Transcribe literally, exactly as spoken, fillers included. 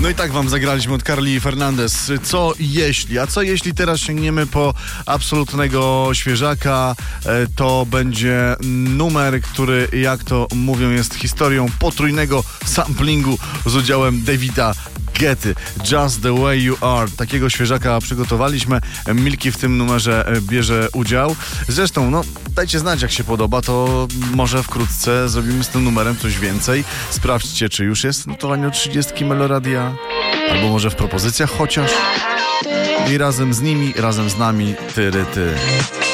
No i tak wam zagraliśmy od Carly Fernandez. Co jeśli? A co jeśli teraz sięgniemy po absolutnego świeżaka? To będzie numer, który, jak to mówią, jest historią potrójnego samplingu z udziałem Davida Guetty. Just the way you are. Takiego świeżaka przygotowaliśmy. Milki w tym numerze bierze udział. Zresztą, no, dajcie znać, jak się podoba, to może wkrótce zrobimy z tym numerem coś więcej. Sprawdźcie, czy już jest w notowaniu trzydziestki Meloradia, albo może w propozycjach chociaż. I razem z nimi, razem z nami, tyry ty.